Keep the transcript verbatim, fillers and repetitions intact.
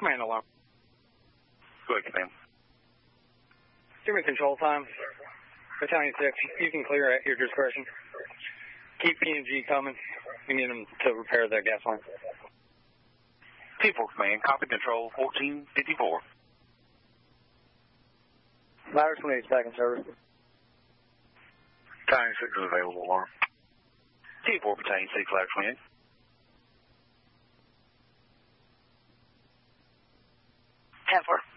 Command alarm. Go ahead, Command. Give me control time. Battalion six, you can clear at your discretion. Keep P and G coming. We need them to repair that gas line. T four Command, copy control fourteen fifty-four. Ladder twenty-eight back in service. Battalion six is available, alarm. T four Battalion six, ladder twenty-eight. ten four.